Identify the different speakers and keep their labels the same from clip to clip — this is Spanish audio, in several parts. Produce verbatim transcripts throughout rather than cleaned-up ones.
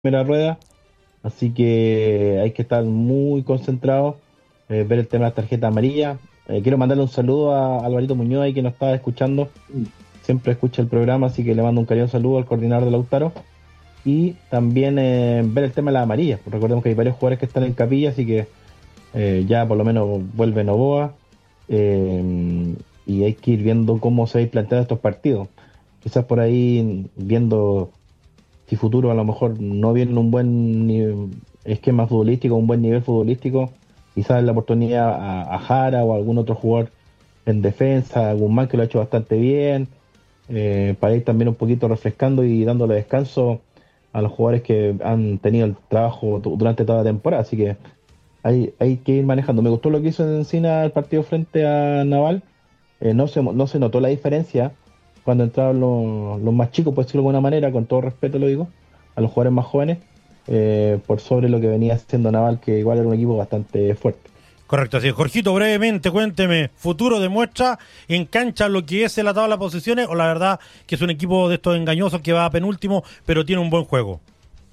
Speaker 1: primera rueda, así que hay que estar muy concentrados, eh, ver el tema de las tarjetas amarillas. Eh, quiero mandarle un saludo a Alvarito Muñoz ahí que nos está escuchando, siempre escucha el programa, así que le mando un cariñoso saludo al coordinador de Lautaro. Y también eh, ver el tema de las amarillas. Recordemos que hay varios jugadores que están en capilla, así que eh, ya por lo menos vuelve Novoa, eh, y hay que ir viendo cómo se van planteando estos partidos. Quizás por ahí viendo si Futuro a lo mejor no viene en un buen nivel, esquema futbolístico, un buen nivel futbolístico, quizás la oportunidad a, a Jara o a algún otro jugador en defensa, a Guzmán que lo ha hecho bastante bien, eh, para ir también un poquito refrescando y dándole descanso a los jugadores que han tenido el trabajo durante toda la temporada, así que hay, hay que ir manejando. Me gustó lo que hizo Encina el partido frente a Naval, eh, no se no se notó la diferencia cuando entraron los, los más chicos, por decirlo de alguna manera, con todo respeto lo digo, a los jugadores más jóvenes, eh, por sobre lo que venía haciendo Naval, que igual era un equipo bastante fuerte.
Speaker 2: Correcto, así. Jorgito, brevemente, cuénteme, Futuro demuestra en cancha lo que es en la tabla de posiciones, o la verdad que es un equipo de estos engañosos que va a penúltimo, pero tiene un buen juego.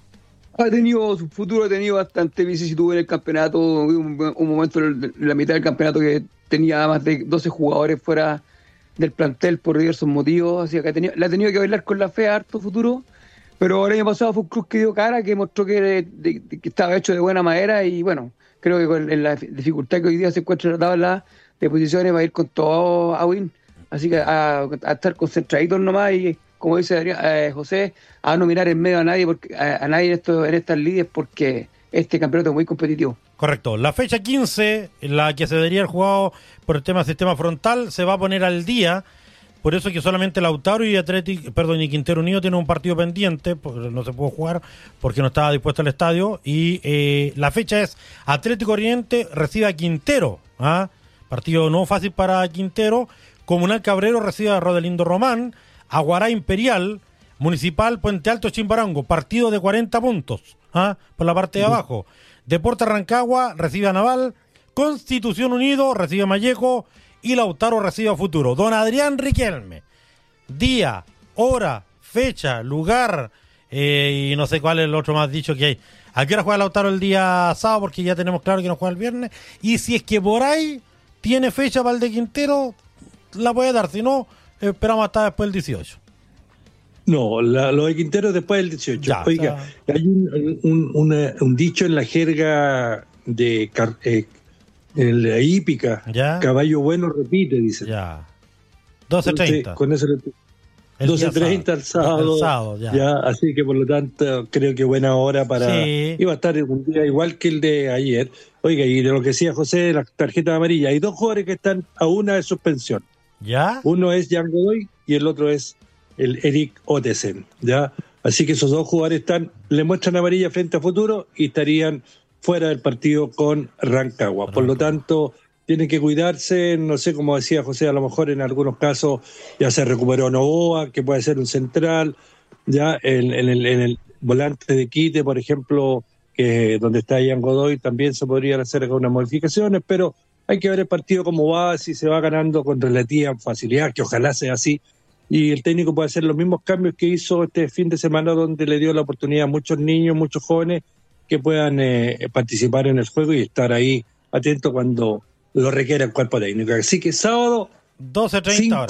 Speaker 3: Ha tenido, su Futuro ha tenido bastante vicisitud en el campeonato, un, un momento en la mitad del campeonato que tenía más de doce jugadores fuera del plantel por diversos motivos, así que ha tenido, le ha tenido que bailar con la fe a harto Futuro, pero el año pasado fue un club que dio cara, que mostró que, de, de, que estaba hecho de buena madera y bueno, creo que con en la dificultad que hoy día se encuentra en la tabla de posiciones va a ir con todo a win, así que a, a estar concentraditos nomás y como dice Adrián, eh, José, a no mirar en medio a nadie, porque a, a nadie en, esto, en estas ligas porque este campeonato es muy competitivo.
Speaker 2: Correcto. La fecha quince, la que se debería haber jugado por el tema del sistema frontal, se va a poner al día. Por eso que solamente Lautaro y Atlético, perdón, y Quintero Unido tienen un partido pendiente, porque no se pudo jugar porque no estaba dispuesto el estadio. Y eh, la fecha es Atlético Oriente recibe a Quintero. ¿ah? Partido no fácil para Quintero. Comunal Cabrero recibe a Rodelindo Román. Aguará Imperial. Municipal Puente Alto Chimbarango. Partido de cuarenta puntos. ¿ah? Por la parte de abajo. Deporte Rancagua recibe a Naval, Constitución Unido recibe a Mallejo y Lautaro recibe a Futuro. Don Adrián Riquelme, día, hora, fecha, lugar, eh, y no sé cuál es el otro más dicho que hay. ¿A qué hora juega Lautaro el día sábado? Porque ya tenemos claro que no juega el viernes. Y si es que por ahí tiene fecha para el de Quintero, la puede dar. Si no, esperamos hasta después del dieciocho.
Speaker 4: No, la, lo de Quintero después del dieciocho. Ya, Oiga, ya. hay un, un, una, un dicho en la jerga de eh, en la hípica, ¿ya? Caballo bueno repite, dice.
Speaker 2: Ya. doce treinta.
Speaker 4: Con eso doce treinta el sábado. El sábado ya. ya. Así que por lo tanto creo que buena hora para... Sí. Iba a estar un día igual que el de ayer. Oiga, y de lo que decía José, la tarjeta amarilla. Hay dos jugadores que están a una de suspensión.
Speaker 2: ¿Ya?
Speaker 4: Uno es Jan Godoy y el otro es el Eric Otesen, ¿ya? Así que esos dos jugadores están, le muestran amarilla frente a Futuro y estarían fuera del partido con Rancagua. Por lo tanto, tienen que cuidarse, no sé, como decía José, a lo mejor en algunos casos ya se recuperó Novoa, que puede ser un central, ya en, en, el, en el volante de quite, por ejemplo, que donde está Ian Godoy, también se podrían hacer algunas modificaciones, pero hay que ver el partido cómo va, si se va ganando con relativa facilidad, que ojalá sea así, y el técnico puede hacer los mismos cambios que hizo este fin de semana, donde le dio la oportunidad a muchos niños, muchos jóvenes que puedan eh, participar en el juego y estar ahí atentos cuando lo requiera el cuerpo técnico. Así que sábado
Speaker 2: doce treinta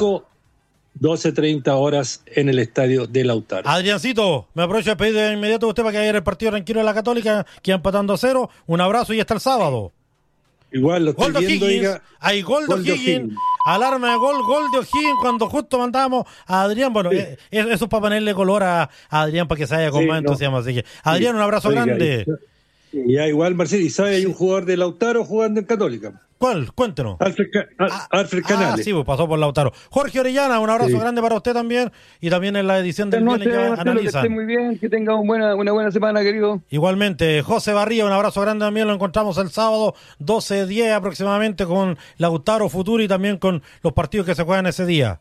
Speaker 4: doce treinta horas en el estadio de Lautaro.
Speaker 2: Adriancito, me aprovecho de pedir de inmediato a usted para que vaya el partido tranquilo de la Católica, que empatando a cero. Un abrazo y hasta el sábado.
Speaker 4: Igual lo estoy viendo,
Speaker 2: oiga. Hay gol de O'Higgins, alarma de gol, gol de O'Higgins cuando justo mandábamos a Adrián. Bueno, sí. eh, eso es para ponerle color a, a Adrián para que se vaya con sí, más entusiasmo. No. Así que, Adrián, sí. un abrazo oiga, grande.
Speaker 4: Y ya igual, Marcelo, ¿y sabe? Hay un jugador de Lautaro jugando en Católica.
Speaker 2: ¿Cuál? Cuéntenos.
Speaker 4: Alfred, ah, Alfred Canales.
Speaker 2: Ah, sí, pues pasó por Lautaro. Jorge Orellana, un abrazo sí. grande para usted también. Y también en la edición del viernes que analizan.
Speaker 3: Que esté muy bien, que tenga un buena, una buena semana, querido.
Speaker 2: Igualmente, José Barría, un abrazo grande también. Lo encontramos el sábado doce diez aproximadamente con Lautaro Futuro y también con los partidos que se juegan ese día.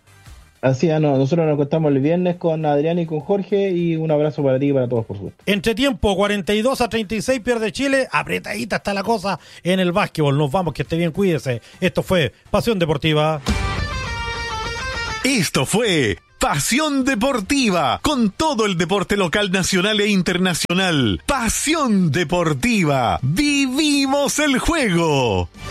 Speaker 1: Así es, no, nosotros nos encontramos el viernes con Adrián y con Jorge y un abrazo para ti y para todos, por supuesto.
Speaker 2: Entre tiempo, cuarenta y dos a treinta y seis pierde Chile, apretadita está la cosa en el básquetbol. Nos vamos, que esté bien, cuídese. Esto fue Pasión Deportiva.
Speaker 5: Esto fue Pasión Deportiva, con todo el deporte local, nacional e internacional. Pasión Deportiva, vivimos el juego.